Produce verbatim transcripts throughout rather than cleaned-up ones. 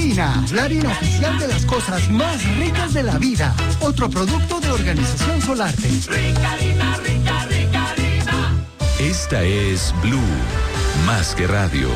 Harina, la harina oficial de las cosas más ricas de la vida. Otro producto de Organización Solarte. Rica harina, rica, rica harina. Esta es Blue, más que radio.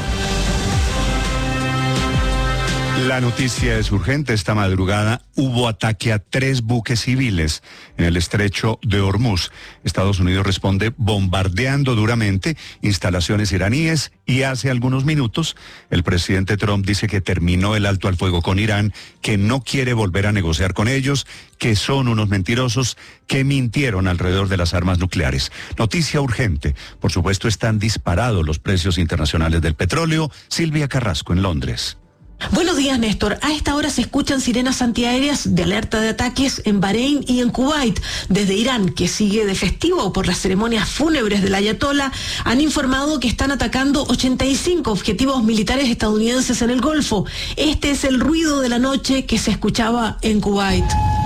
La noticia es urgente. Esta madrugada hubo ataque a tres buques civiles en el estrecho de Hormuz. Estados Unidos responde bombardeando duramente instalaciones iraníes y hace algunos minutos el presidente Trump dice que terminó el alto al fuego con Irán, que no quiere volver a negociar con ellos, que son unos mentirosos, que mintieron alrededor de las armas nucleares. Noticia urgente. Por supuesto, están disparados los precios internacionales del petróleo. Silvia Carrasco en Londres. Buenos días, Néstor. A esta hora se escuchan sirenas antiaéreas de alerta de ataques en Bahrein y en Kuwait. Desde Irán, que sigue de festivo por las ceremonias fúnebres del ayatolá, han informado que están atacando ochenta y cinco objetivos militares estadounidenses en el Golfo. Este es el ruido de la noche que se escuchaba en Kuwait.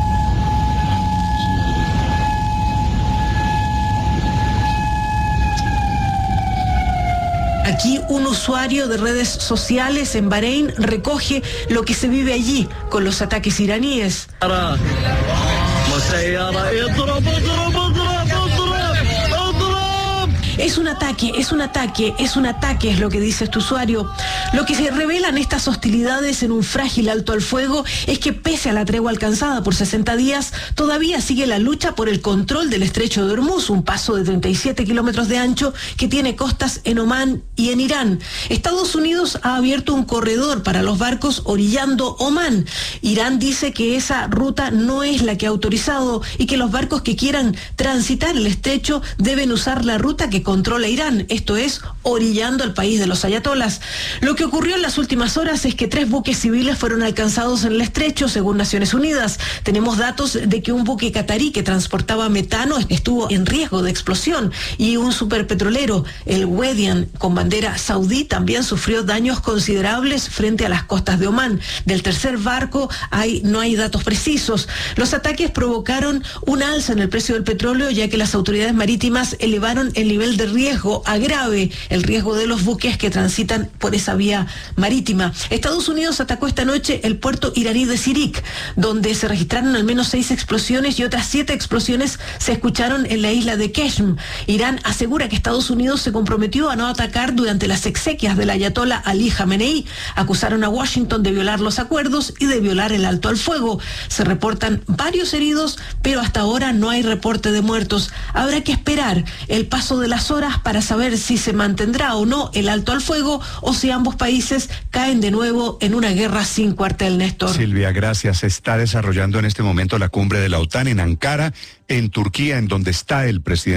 Aquí un usuario de redes sociales en Bahrein recoge lo que se vive allí con los ataques iraníes. Es un ataque, es un ataque, es un ataque, es lo que dice este usuario. Lo que se revelan estas hostilidades en un frágil alto al fuego es que pese a la tregua alcanzada por sesenta días, todavía sigue la lucha por el control del estrecho de Hormuz, un paso de treinta y siete kilómetros de ancho que tiene costas en Omán y en Irán. Estados Unidos ha abierto un corredor para los barcos orillando Omán. Irán dice que esa ruta no es la que ha autorizado y que los barcos que quieran transitar el estrecho deben usar la ruta que controla Irán, esto es, orillando al país de los ayatolas. Lo que ocurrió en las últimas horas es que tres buques civiles fueron alcanzados en el estrecho, según Naciones Unidas. Tenemos datos de que un buque catarí que transportaba metano estuvo en riesgo de explosión y un superpetrolero, el Guardian, con bandera saudí, también sufrió daños considerables frente a las costas de Omán. Del tercer barco hay, no hay datos precisos. Los ataques provocaron un alza en el precio del petróleo, ya que las autoridades marítimas elevaron el nivel de riesgo a grave, el riesgo de los buques que transitan por esa vía marítima. Estados Unidos atacó esta noche el puerto iraní de Sirik, donde se registraron al menos seis explosiones y otras siete explosiones se escucharon en la isla de Keshm. Irán asegura que Estados Unidos se comprometió a no atacar durante las exequias del ayatolá Ali Jamenei. Acusaron a Washington de violar los acuerdos y de violar el alto al fuego. Se reportan varios heridos, pero hasta ahora no hay reporte de muertos. Habrá que esperar el paso de las horas para saber si se mantendrá o no el alto al fuego o si ambos países caen de nuevo en una guerra sin cuartel, Néstor. Silvia, gracias. Se está desarrollando en este momento la cumbre de la OTAN en Ankara, en Turquía, en donde está el presidente